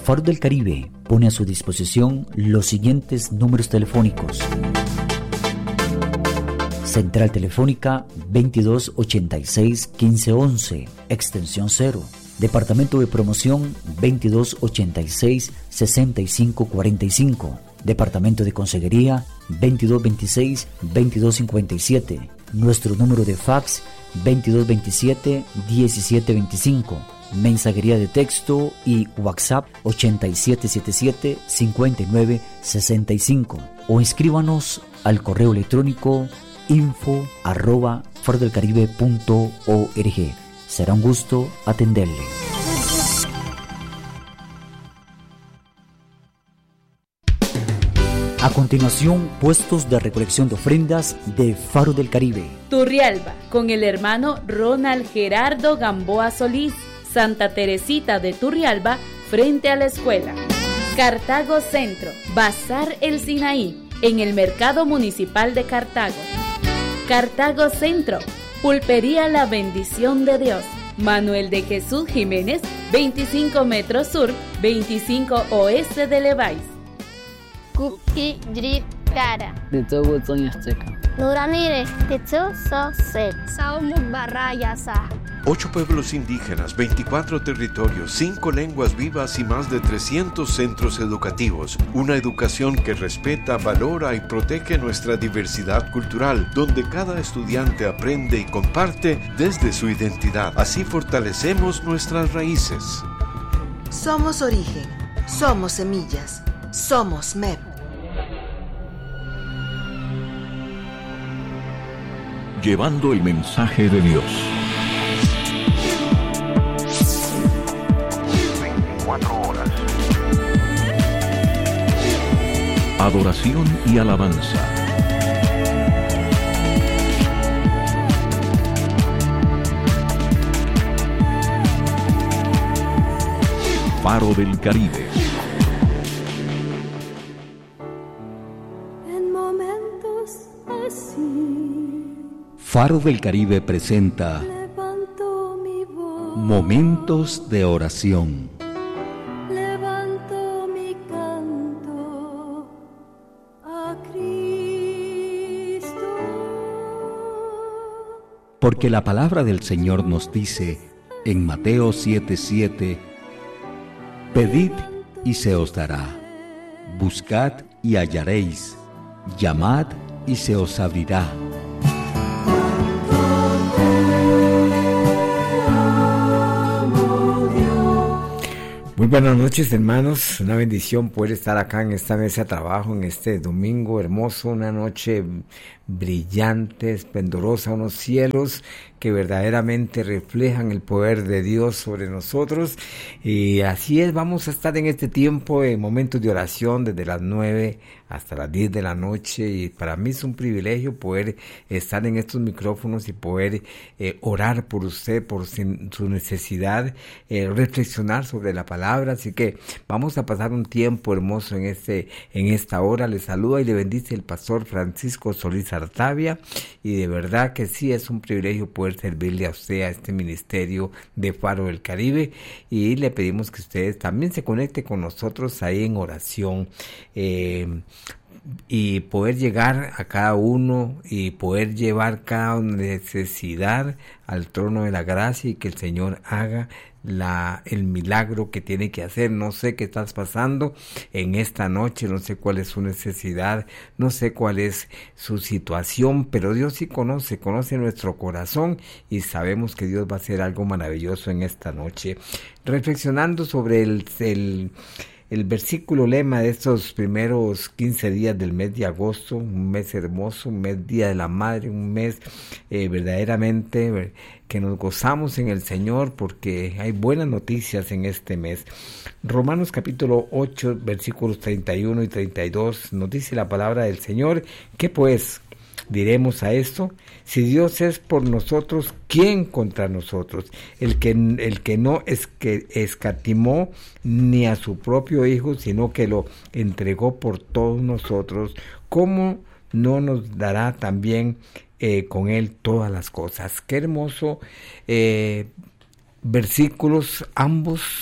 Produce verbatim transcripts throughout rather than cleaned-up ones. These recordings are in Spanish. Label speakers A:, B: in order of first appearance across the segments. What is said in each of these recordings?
A: Faro del Caribe pone a su disposición los siguientes números telefónicos. Central Telefónica veintidós ochenta y seis quince once, extensión cero. Departamento de Promoción veintidós ochenta y seis sesenta y cinco cuarenta y cinco. Departamento de Consejería veintidós veintiséis veintidós cincuenta y siete. Nuestro número de fax veintidós veintisiete diecisiete veinticinco. Mensajería de texto y WhatsApp ochenta y siete setenta y siete cincuenta y nueve sesenta y cinco. O escríbanos al correo electrónico info arroba farodelcaribe punto org. Será un gusto atenderle. A continuación, puestos de recolección de ofrendas de Faro del Caribe.
B: Turrialba, con el hermano Ronald Gerardo Gamboa Solís. Santa Teresita de Turrialba, frente a la escuela. Cartago Centro, Bazar El Sinaí, en el Mercado Municipal de Cartago. Cartago Centro, Pulpería La Bendición de Dios. Manuel de Jesús Jiménez, veinticinco metros sur, veinticinco oeste de Levi's.
C: Kuki Drip Cara.
D: De todo Sonia Azteca.
C: Nuranire, Tetsu So Set. Saumuk Barrayasa.
E: Ocho pueblos indígenas, veinticuatro territorios, cinco lenguas vivas y más de trescientos centros educativos. Una educación que respeta, valora y protege nuestra diversidad cultural, donde cada estudiante aprende y comparte desde su identidad. Así fortalecemos nuestras raíces.
F: Somos origen, somos semillas, somos M E P.
G: Llevando el mensaje de Dios. Adoración y alabanza. Faro del Caribe.
H: En momentos así,
I: Faro del Caribe presenta
H: levanto mi voz,
I: Momentos de Oración.
H: levanto mi canto a Cristo.
I: Porque la palabra del Señor nos dice en Mateo siete siete: pedid y se os dará, buscad y hallaréis, llamad y se os abrirá.
J: Muy buenas noches, hermanos, una bendición poder estar acá en esta mesa de trabajo en este domingo hermoso, una noche brillante, esplendorosa, unos cielos que verdaderamente reflejan el poder de Dios sobre nosotros. Y así es, vamos a estar en este tiempo en momentos de oración desde las nueve hasta las diez de la noche, y para mí es un privilegio poder estar en estos micrófonos y poder eh, orar por usted, por su necesidad, eh, reflexionar sobre la palabra. Así que vamos a pasar un tiempo hermoso en este en esta hora. Le saluda y le bendice el pastor Francisco Solís Artavia, y de verdad que sí es un privilegio poder servirle a usted, a este ministerio de Faro del Caribe, y le pedimos que ustedes también se conecten con nosotros ahí en oración, eh, y poder llegar a cada uno y poder llevar cada necesidad al trono de la gracia, y que el Señor haga la el milagro que tiene que hacer. No sé qué estás pasando en esta noche, no sé cuál es su necesidad, no sé cuál es su situación, pero Dios sí conoce, conoce nuestro corazón, y sabemos que Dios va a hacer algo maravilloso en esta noche. Reflexionando sobre el, el El versículo lema de estos primeros quince días del mes de agosto, un mes hermoso, un mes Día de la Madre, un mes eh, verdaderamente que nos gozamos en el Señor, porque hay buenas noticias en este mes. Romanos capítulo ocho, versículos treinta y uno y treinta y dos, nos dice la palabra del Señor: ¿qué pues diremos a esto? Si Dios es por nosotros, ¿quién contra nosotros? El que, el que no es que escatimó ni a su propio Hijo, sino que lo entregó por todos nosotros, ¿cómo no nos dará también eh, con Él todas las cosas? Qué hermoso eh, versículos ambos,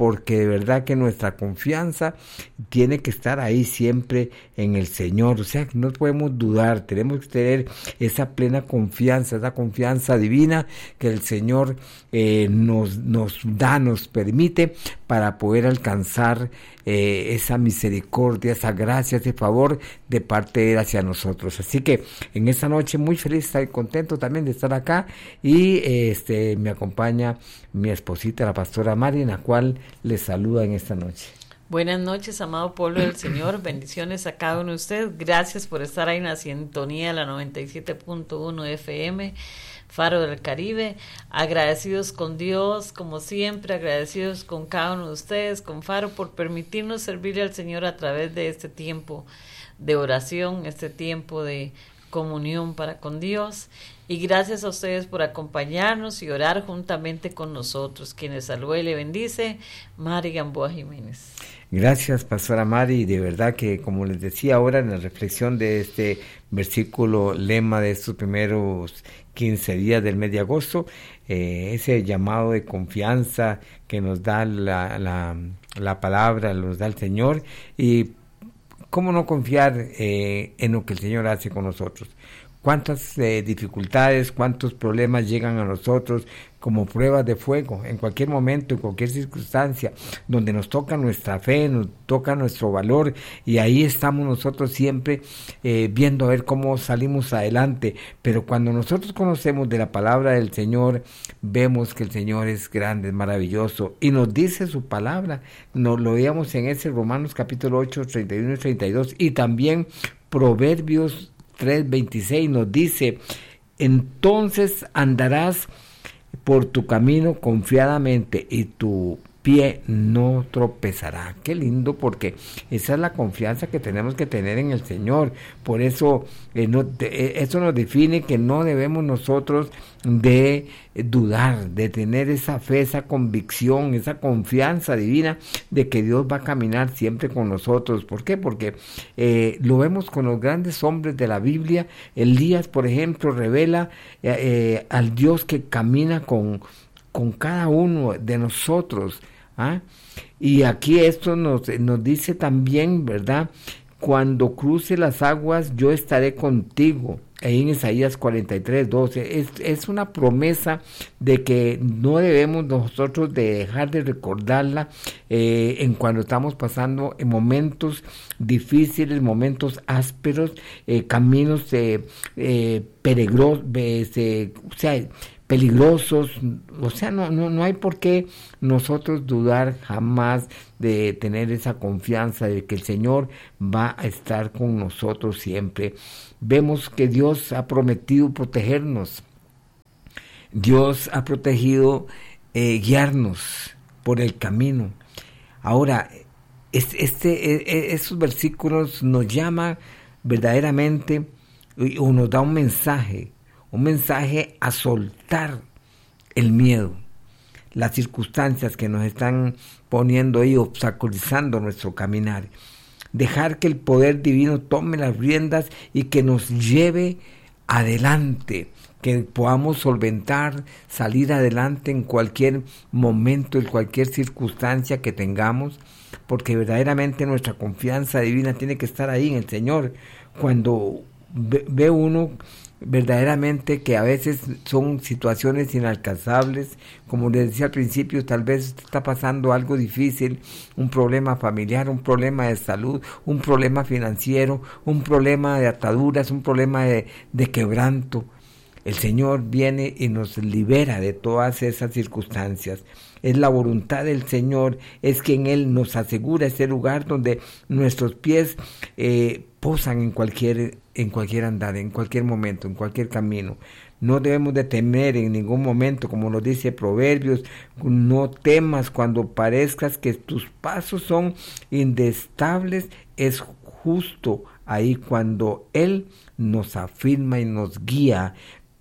J: porque de verdad que nuestra confianza tiene que estar ahí siempre en el Señor. O sea, no podemos dudar, tenemos que tener esa plena confianza, esa confianza divina que el Señor eh, nos, nos da, nos permite para poder alcanzar eh, esa misericordia, esa gracia, ese favor de parte de Él hacia nosotros. Así que en esta noche muy feliz, estoy contento también de estar acá y eh, este me acompaña mi esposita, la pastora Mari, en la cual les saluda en esta noche.
D: Buenas noches, amado pueblo del Señor, bendiciones a cada uno de ustedes, gracias por estar ahí en la sintonía de la noventa y siete punto uno F M, Faro del Caribe, agradecidos con Dios, como siempre, agradecidos con cada uno de ustedes, con Faro, por permitirnos servirle al Señor a través de este tiempo de oración, este tiempo de comunión para con Dios, y gracias a ustedes por acompañarnos y orar juntamente con nosotros. Quienes saluda y le bendice, Mari Gamboa Jiménez.
J: Gracias, pastora Mari, de verdad que como les decía ahora en la reflexión de este versículo lema de estos primeros quince días del mes de agosto, eh, ese llamado de confianza que nos da la, la, la palabra, nos da el Señor, y cómo no confiar eh, en lo que el Señor hace con nosotros. Cuántas eh, dificultades, cuántos problemas llegan a nosotros como pruebas de fuego, en cualquier momento, en cualquier circunstancia, donde nos toca nuestra fe, nos toca nuestro valor, y ahí estamos nosotros siempre eh, viendo a ver cómo salimos adelante. Pero cuando nosotros conocemos de la palabra del Señor, vemos que el Señor es grande, es maravilloso, y nos dice su palabra. Nos lo veíamos en ese Romanos capítulo ocho, treinta y uno y treinta y dos, y también Proverbios tres veintiséis nos dice: entonces andarás por tu camino confiadamente y tu pie no tropezará. Qué lindo, porque esa es la confianza que tenemos que tener en el Señor. Por eso eh, no, eh, eso nos define que no debemos nosotros de eh, dudar, de tener esa fe, esa convicción, esa confianza divina de que Dios va a caminar siempre con nosotros. ¿Por qué? Porque eh, lo vemos con los grandes hombres de la Biblia. Elías, por ejemplo, revela eh, eh, al Dios que camina con con cada uno de nosotros. ¿Ah? Y aquí esto nos, nos dice también, ¿verdad? Cuando cruce las aguas, yo estaré contigo. Ahí en Isaías cuarenta y tres, doce. Es, es una promesa de que no debemos nosotros de dejar de recordarla eh, en cuando estamos pasando en momentos difíciles, momentos ásperos, eh, caminos eh, eh, peregros, eh, o sea, peligrosos. O sea, no, no, no hay por qué nosotros dudar jamás de tener esa confianza de que el Señor va a estar con nosotros siempre. Vemos que Dios ha prometido protegernos. Dios ha protegido eh, guiarnos por el camino. Ahora, este, este, estos versículos nos llaman verdaderamente, o nos da un mensaje, un mensaje a soltar el miedo, las circunstancias que nos están poniendo ahí, obstaculizando nuestro caminar. Dejar que el poder divino tome las riendas y que nos lleve adelante, que podamos solventar, salir adelante en cualquier momento, en cualquier circunstancia que tengamos, porque verdaderamente nuestra confianza divina tiene que estar ahí en el Señor. Cuando ve, ve uno verdaderamente que a veces son situaciones inalcanzables, como les decía al principio, tal vez está pasando algo difícil, un problema familiar, un problema de salud, un problema financiero, un problema de ataduras, un problema de, de quebranto. El Señor viene y nos libera de todas esas circunstancias. Es la voluntad del Señor, es que en Él nos asegura ese lugar donde nuestros pies eh, posan en cualquier, en cualquier andar, en cualquier momento, en cualquier camino. No debemos de temer en ningún momento, como nos dice Proverbios, no temas cuando parezcas que tus pasos son indestables, es justo ahí cuando Él nos afirma y nos guía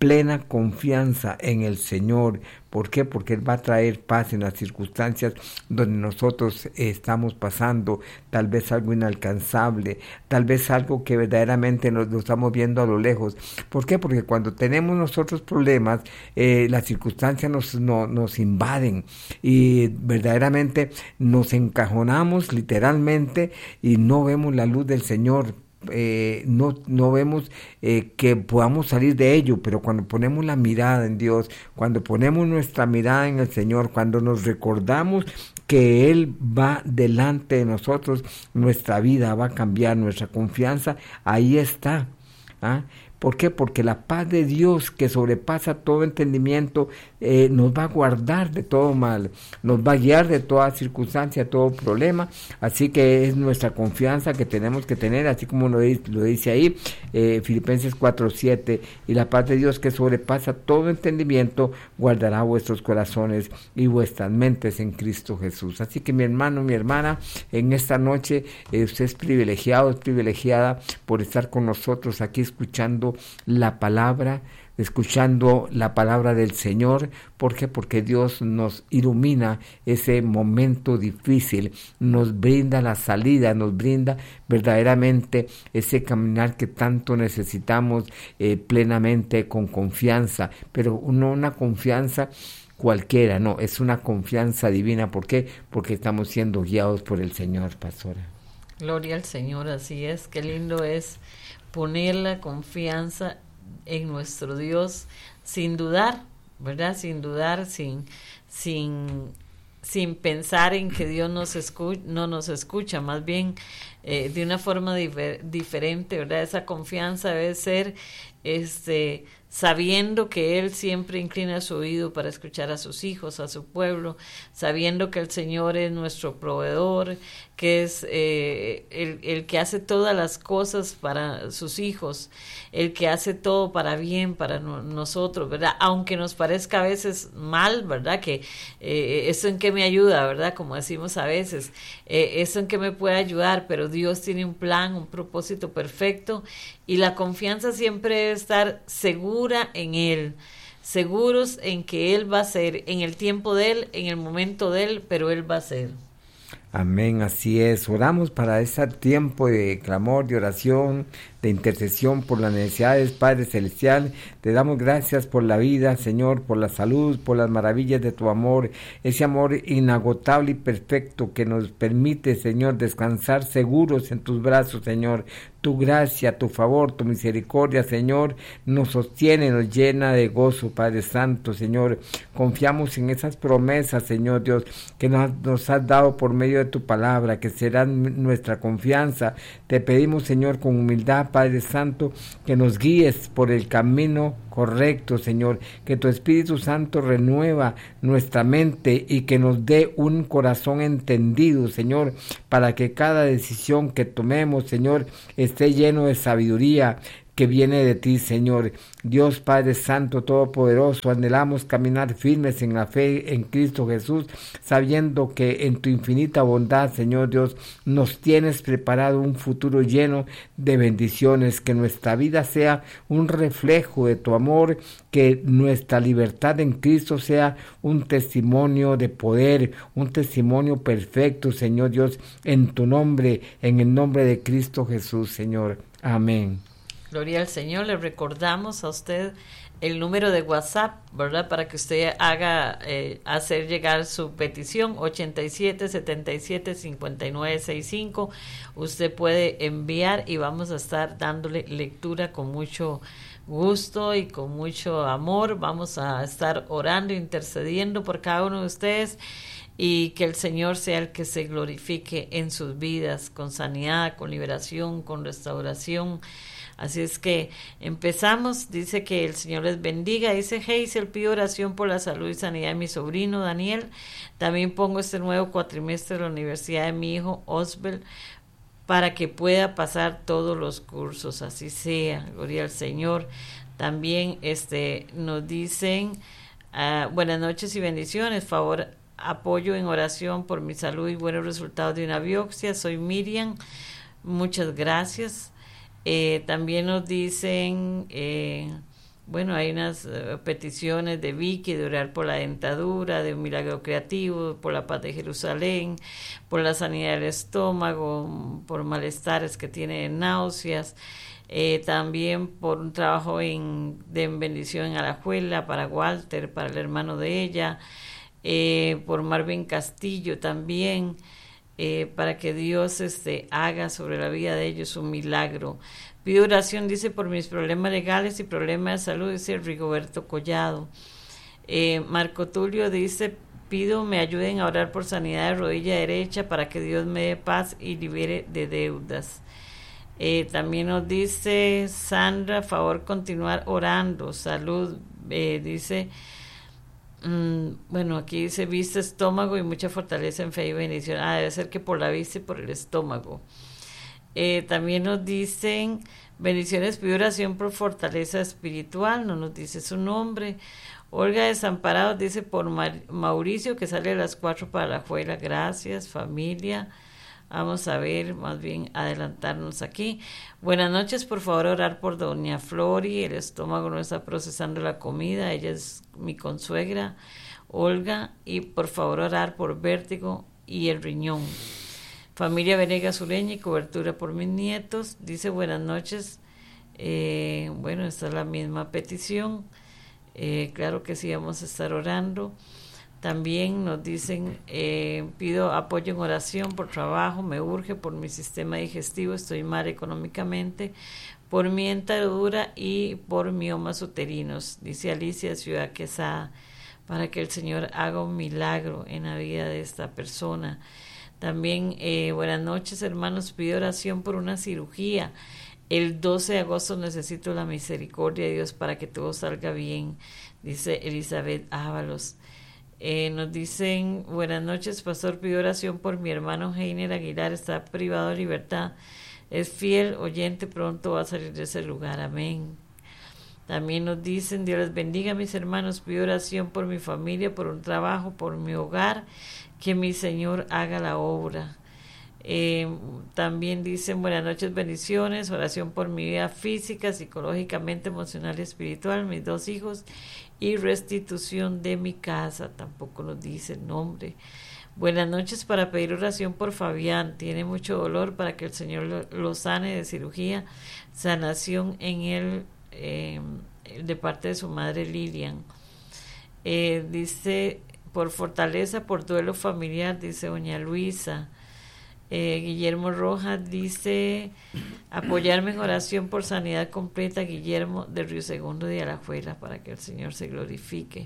J: plena confianza en el Señor. ¿Por qué? Porque Él va a traer paz en las circunstancias donde nosotros eh, estamos pasando, tal vez algo inalcanzable, tal vez algo que verdaderamente nos lo estamos viendo a lo lejos. ¿Por qué? Porque cuando tenemos nosotros problemas, eh, las circunstancias nos, no, nos invaden y verdaderamente nos encajonamos literalmente y no vemos la luz del Señor. Eh, no, no vemos eh, que podamos salir de ello, pero cuando ponemos la mirada en Dios, cuando ponemos nuestra mirada en el Señor, cuando nos recordamos que Él va delante de nosotros, nuestra vida va a cambiar, nuestra confianza ahí está. ¿Ah? ¿Por qué? Porque la paz de Dios que sobrepasa todo entendimiento eh, nos va a guardar de todo mal, nos va a guiar de toda circunstancia, todo problema. Así que es nuestra confianza que tenemos que tener, así como lo, lo dice ahí eh, Filipenses cuatro siete, y la paz de Dios que sobrepasa todo entendimiento guardará vuestros corazones y vuestras mentes en Cristo Jesús. Así que mi hermano, mi hermana, en esta noche eh, usted es privilegiado, es privilegiada por estar con nosotros aquí escuchando la palabra, escuchando la palabra del Señor. ¿Por qué? Porque Dios nos ilumina ese momento difícil, nos brinda la salida, nos brinda verdaderamente ese caminar que tanto necesitamos eh, plenamente, con confianza, pero no una confianza cualquiera, no, es una confianza divina. ¿Por qué? Porque estamos siendo guiados por el Señor, pastora.
D: Gloria al Señor, así es, qué lindo es poner la confianza en nuestro Dios sin dudar, ¿verdad? Sin dudar, sin sin sin pensar en que Dios nos escu- no nos escucha, más bien eh, de una forma difer- diferente, ¿verdad? Esa confianza debe ser este sabiendo que Él siempre inclina su oído para escuchar a sus hijos, a su pueblo, sabiendo que el Señor es nuestro proveedor, que es eh, el, el que hace todas las cosas para sus hijos, el que hace todo para bien para no, nosotros, ¿verdad? Aunque nos parezca a veces mal, ¿verdad? Que eh, eso en qué me ayuda, ¿verdad? Como decimos a veces, eh, eso en qué me puede ayudar, pero Dios tiene un plan, un propósito perfecto, y la confianza siempre es estar segura en Él, seguros en que Él va a ser, en el tiempo de Él, en el momento de Él, pero Él va a ser.
J: Amén, así es. Oramos para ese tiempo de clamor, de oración, de intercesión por las necesidades, Padre Celestial. Te damos gracias por la vida, Señor, por la salud, por las maravillas de tu amor, ese amor inagotable y perfecto que nos permite, Señor, descansar seguros en tus brazos, Señor. Tu gracia, tu favor, tu misericordia, Señor, nos sostiene, nos llena de gozo, Padre Santo, Señor. Confiamos en esas promesas, Señor Dios, que nos, nos has dado por medio de tu palabra, que serán nuestra confianza. Te pedimos, Señor, con humildad, Padre Santo, que nos guíes por el camino correcto, Señor, que tu Espíritu Santo renueva nuestra mente y que nos dé un corazón entendido, Señor, para que cada decisión que tomemos, Señor, esté lleno de sabiduría que viene de ti, Señor. Dios Padre Santo Todopoderoso, anhelamos caminar firmes en la fe en Cristo Jesús, sabiendo que en tu infinita bondad, Señor Dios, nos tienes preparado un futuro lleno de bendiciones, que nuestra vida sea un reflejo de tu amor, que nuestra libertad en Cristo sea un testimonio de poder, un testimonio perfecto, Señor Dios, en tu nombre, en el nombre de Cristo Jesús, Señor. Amén.
D: Gloria al Señor. Le recordamos a usted el número de WhatsApp, ¿verdad? Para que usted haga, eh, hacer llegar su petición, ochenta y siete, setenta y siete, cincuenta y nueve sesenta y cinco. Usted puede enviar y vamos a estar dándole lectura con mucho gusto y con mucho amor. Vamos a estar orando, intercediendo por cada uno de ustedes, y que el Señor sea el que se glorifique en sus vidas, con sanidad, con liberación, con restauración. Así es que empezamos. Dice que el Señor les bendiga. Dice Hazel, pido oración por la salud y sanidad de mi sobrino Daniel. También pongo este nuevo cuatrimestre de la universidad de mi hijo Osbel para que pueda pasar todos los cursos. Así sea. Gloria al Señor. También este nos dicen uh, buenas noches y bendiciones. Favor, apoyo en oración por mi salud y buenos resultados de una biopsia. Soy Miriam. Muchas gracias. Eh, también nos dicen, eh, bueno, hay unas uh, peticiones de Vicky, de orar por la dentadura, de un milagro creativo, por la paz de Jerusalén, por la sanidad del estómago, por malestares que tiene, náuseas, eh, también por un trabajo en, de bendición en Alajuela, para Walter, para el hermano de ella, eh, por Marvin Castillo también, eh, para que Dios este, haga sobre la vida de ellos un milagro. Pido oración, dice, por mis problemas legales y problemas de salud, dice Rigoberto Collado. Eh, Marco Tulio dice, pido me ayuden a orar por sanidad de rodilla derecha para que Dios me dé paz y libere de deudas. Eh, también nos dice Sandra, favor continuar orando, salud, eh, dice, mmm, bueno, aquí dice vista, estómago y mucha fortaleza en fe y bendición. Ah, debe ser que por la vista y por el estómago. Eh, también nos dicen bendiciones, pido oración por fortaleza espiritual, no nos dice su nombre. Olga Desamparados dice por Mar- Mauricio que sale a las cuatro para la Alajuela, gracias familia. Vamos a ver, más bien adelantarnos aquí. Buenas noches, por favor orar por doña Flori, el estómago no está procesando la comida, ella es mi consuegra Olga, y por favor orar por vértigo y el riñón. Familia Venegas Ureña y cobertura por mis nietos. Dice buenas noches. Eh, bueno, esta es la misma petición. Eh, claro que sí, vamos a estar orando. También nos dicen, eh, pido apoyo en oración por trabajo, me urge por mi sistema digestivo, estoy mal económicamente, por mi dentadura y por miomas uterinos. Dice Alicia Ciudad Quesada, para que el Señor haga un milagro en la vida de esta persona. También, eh, buenas noches hermanos, pido oración por una cirugía. El doce de agosto necesito la misericordia de Dios para que todo salga bien, dice Elizabeth Ábalos. Eh, nos dicen, buenas noches pastor, pido oración por mi hermano Heiner Aguilar, está privado de libertad, es fiel oyente, pronto va a salir de ese lugar, amén. También nos dicen, Dios les bendiga mis hermanos, pido oración por mi familia, por un trabajo, por mi hogar, que mi Señor haga la obra. Eh, también dicen buenas noches, bendiciones, oración por mi vida física, psicológicamente, emocional y espiritual, mis dos hijos y restitución de mi casa. Tampoco nos dice el nombre. Buenas noches, para pedir oración por Fabián, tiene mucho dolor, para que el Señor lo, lo sane de cirugía, sanación en él, eh, de parte de su madre Lilian. Eh, dice por fortaleza, por duelo familiar, dice doña Luisa. Eh, Guillermo Rojas dice apoyarme en oración por sanidad completa, Guillermo de Río Segundo de Alajuela, para que el Señor se glorifique.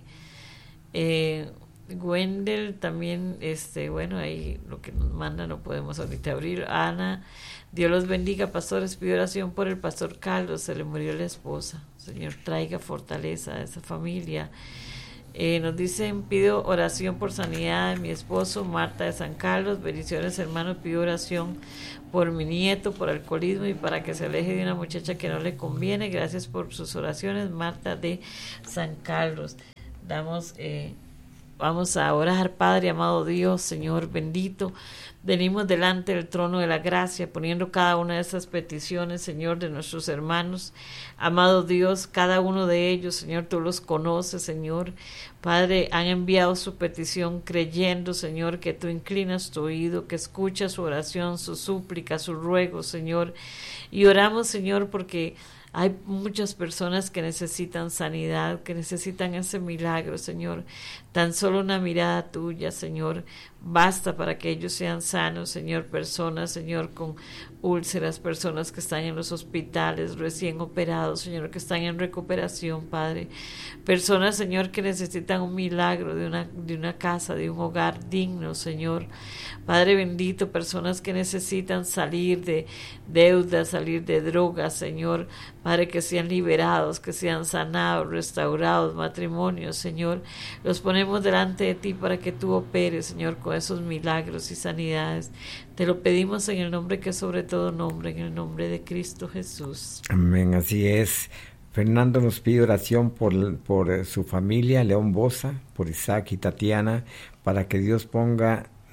D: Eh, Wendell también, este, bueno, ahí lo que nos manda no podemos ahorita abrir. Ana, Dios los bendiga, pastores, pido oración por el pastor Carlos, se le murió la esposa. Señor, traiga fortaleza a esa familia. Eh, nos dicen, pido oración por sanidad de mi esposo, Marta de San Carlos, bendiciones hermanos, pido oración por mi nieto, por alcoholismo y para que se aleje de una muchacha que no le conviene, gracias por sus oraciones, Marta de San Carlos. Damos, eh, vamos a orar, Padre, amado Dios, Señor bendito, venimos delante del trono de la gracia, poniendo cada una de esas peticiones, Señor, de nuestros hermanos. Amado Dios, cada uno de ellos, Señor, tú los conoces, Señor. Padre, han enviado su petición creyendo, Señor, que tú inclinas tu oído, que escuchas su oración, su súplica, su ruego, Señor. Y oramos, Señor, porque hay muchas personas que necesitan sanidad, que necesitan ese milagro, Señor. Tan solo una mirada tuya, Señor, basta para que ellos sean sanos, Señor. Personas, Señor, con úlceras, personas que están en los hospitales recién operados, Señor, que están en recuperación, Padre. Personas, Señor, que necesitan un milagro de una, de una casa, de un hogar digno, Señor. Padre bendito, personas que necesitan salir de deudas, salir de drogas, Señor. Padre, que sean liberados, que sean sanados, restaurados, matrimonios, Señor. Los ponemos delante de ti para que tú operes, Señor, con esos milagros y sanidades. Te lo pedimos en el nombre que sobre todo nombre, en el nombre de Cristo Jesús.
J: Amén, así es. Fernando nos pide oración por, por su familia, León Boza, por Isaac y Tatiana, para que Dios ponga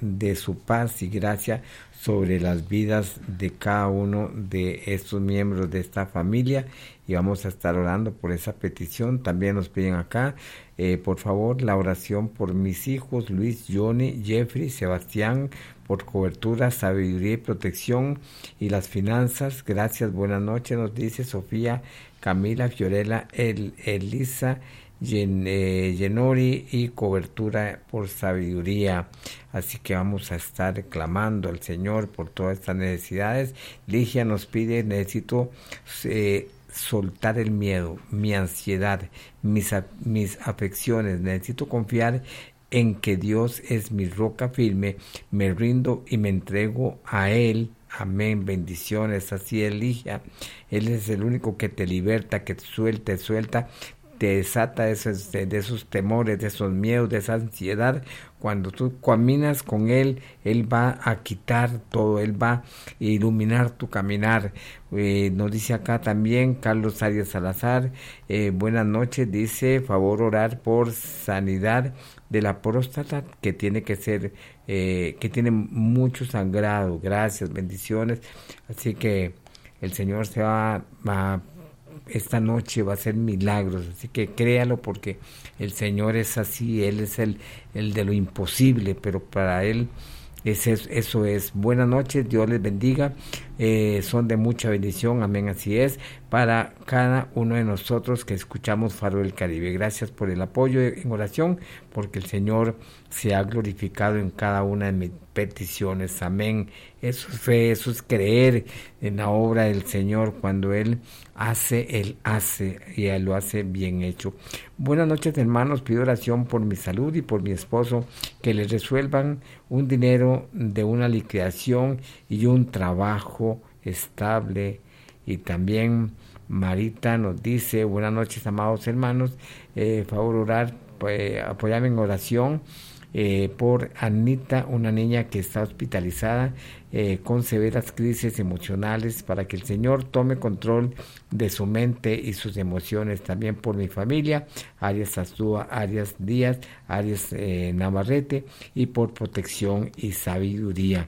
J: de su paz y gracia sobre las vidas de cada uno de estos miembros de esta familia, y vamos a estar orando por esa petición. También nos piden acá, eh, por favor, la oración por mis hijos, Luis, Johnny, Jeffrey, Sebastián, por cobertura, sabiduría y protección, y las finanzas. Gracias, buenas noches, nos dice Sofía, Camila, Fiorella, El, Elisa, Yen, eh, Yenori, y cobertura por sabiduría. Así que vamos a estar clamando al Señor por todas estas necesidades. Ligia nos pide, necesito eh, soltar el miedo, mi ansiedad, mis, mis afecciones, necesito confiar en que Dios es mi roca firme, me rindo y me entrego a Él. Amén, bendiciones. Así es, Ligia, Él es el único que te liberta, que te suelta, suelta, te desata de esos, de esos temores, de esos miedos, de esa ansiedad. Cuando tú caminas con Él, Él va a quitar todo, Él va a iluminar tu caminar. Eh, nos dice acá también Carlos Arias Salazar, eh, buenas noches, dice, favor orar por sanidad de la próstata, que tiene que ser, eh, que tiene mucho sangrado. Gracias, bendiciones. Así que el Señor se va a esta noche va a hacer milagros, así que créalo, porque el Señor es así, Él es el, el de lo imposible, pero para Él es eso, eso es. Buenas noches, Dios les bendiga, eh, son de mucha bendición, amén, así es, para cada uno de nosotros que escuchamos Faro del Caribe. Gracias por el apoyo en oración, porque el Señor se ha glorificado en cada una de mis peticiones, amén. Eso es fe, eso es creer en la obra del Señor. Cuando Él hace, Él hace, y Él lo hace bien hecho. Buenas noches, hermanos, pido oración por mi salud y por mi esposo, que les resuelvan un dinero de una liquidación y un trabajo estable. Y también Marita nos dice, buenas noches, amados hermanos, eh, favor orar, pues, apoyarme en oración eh, por Anita, una niña que está hospitalizada eh, con severas crisis emocionales, para que el Señor tome control de su mente y sus emociones. También por mi familia, Arias Astúa, Arias Díaz, Arias eh, Navarrete, y por protección y sabiduría.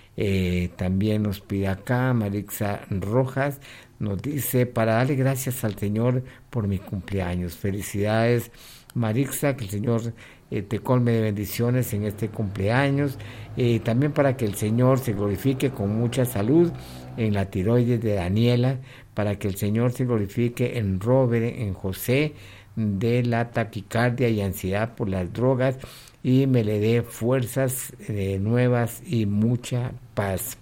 J: Eh, también nos pide acá Marixa Rojas, nos dice, para darle gracias al Señor por mi cumpleaños. Felicidades, Marixa, que el Señor eh, te colme de bendiciones en este cumpleaños, eh, también para que el Señor se glorifique con mucha salud en la tiroides de Daniela, para que el Señor se glorifique en Robert, en José, de la taquicardia y ansiedad por las drogas, y me le dé fuerzas eh, nuevas y mucha paz.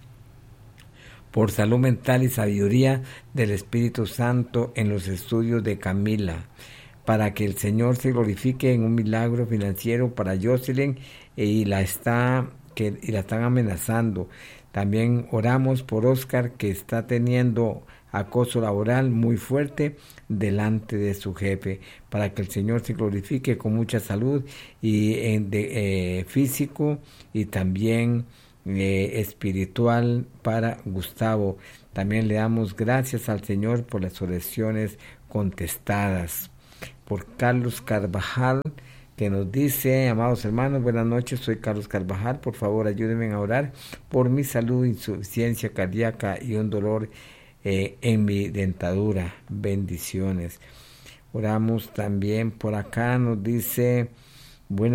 J: Por salud mental y sabiduría del Espíritu Santo en los estudios de Camila, para que el Señor se glorifique en un milagro financiero para Jocelyn, eh, y la está que y la están amenazando. También oramos por Oscar, que está teniendo acoso laboral muy fuerte delante de su jefe, para que el Señor se glorifique con mucha salud y en de, eh, físico y también eh, espiritual para Gustavo. También le damos gracias al Señor por las oraciones contestadas. Por Carlos Carvajal, que nos dice, amados hermanos, buenas noches, soy Carlos Carvajal, por favor ayúdenme a orar por mi salud, insuficiencia cardíaca y un dolor eh, en mi dentadura. Bendiciones. Oramos también por acá, nos dice, bueno,